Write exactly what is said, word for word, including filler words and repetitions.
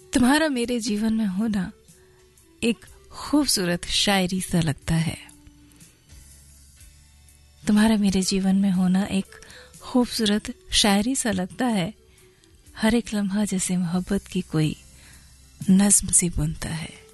तुम्हारा मेरे जीवन में होना एक खूबसूरत शायरी सा लगता है। तुम्हारा मेरे जीवन में होना एक खूबसूरत शायरी सा लगता है। हर एक लम्हा जैसे मोहब्बत की कोई नज्म सी बुनता है।